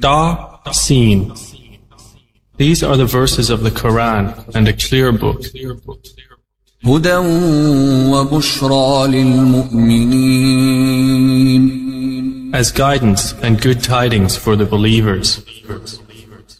Ta, Sin. These are the verses of the Quran and a clear book. هدى وبشرى للمؤمنين As guidance and good tidings for the believers.